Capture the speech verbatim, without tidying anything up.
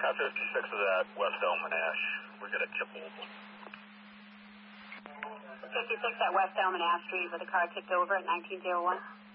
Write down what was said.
Car fifty-six is at West Elm and Ash. We're going to chip over. fifty-six at West Elm and Ash Street with a car tipped over at nineteen oh one.